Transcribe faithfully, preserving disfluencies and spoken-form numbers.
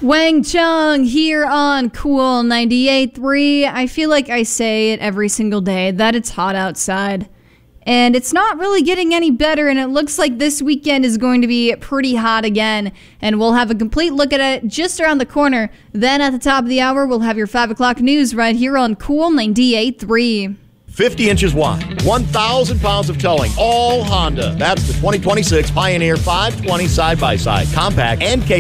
Wang Chung here on Cool ninety-eight point three. I feel like I say it every single day that it's hot outside. And it's not really getting any better, and it looks like this weekend is going to be pretty hot again. And we'll have a complete look at it just around the corner. Then at the top of the hour, we'll have your five o'clock news right here on Cool ninety-eight point three. fifty inches wide, one thousand pounds of towing, all Honda. That's the twenty twenty-six Pioneer five twenty side-by-side, compact and capable.